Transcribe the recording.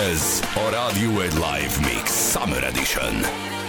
Ez a Radio egy Live Mix Summer Edition.